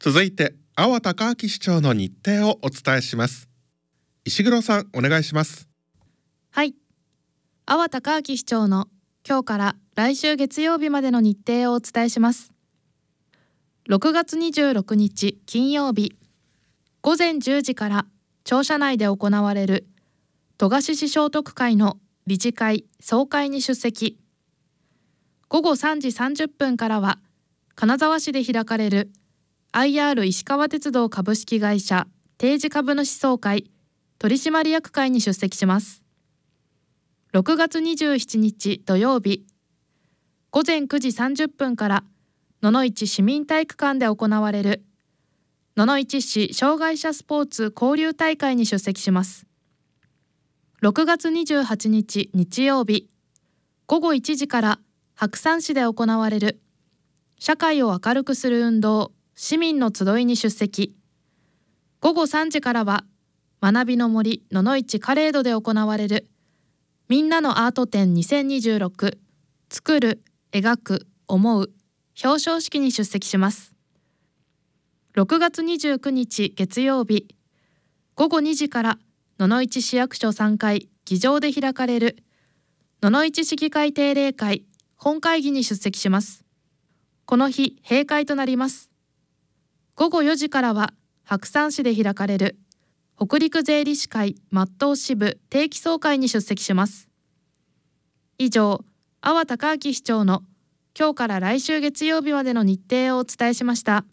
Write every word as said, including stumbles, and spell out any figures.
続いて阿波隆明市長の日程をお伝えします。石黒さん、お願いします。 はい、阿波隆明市長の今日から来週月曜日までの日程をお伝えします。ろくがつにじゅうろくにち金曜日、午前じゅうじから庁舎内で行われる戸賀市聖徳会の理事会総会に出席。ごごさんじさんじゅっぷんからは金沢市で開かれる アイアール 石川鉄道株式会社定時株主総会取締役会に出席します。ろくがつにじゅうしちにち土曜日、ごぜんくじさんじゅっぷんから野々市市民体育館で行われる野々市市障害者スポーツ交流大会に出席します。ろくがつにじゅうはちにち日曜日、ごごいちじから白山市で行われる社会を明るくする運動市民の集いに出席。ごごさんじからは学びの森野々市カレードで行われるみんなのアート展にせんにじゅうろく作る、描く、思う表彰式に出席します。ろくがつにじゅうくにち月曜日、ごごにじから野々市市役所さんがい議場で開かれる野々市市議会定例会本会議に出席します。この日閉会となります。ごごよじからは白山市で開かれる北陸税理士会松東支部定期総会に出席します。以上、阿波隆明市長の今日から来週月曜日までの日程をお伝えしました。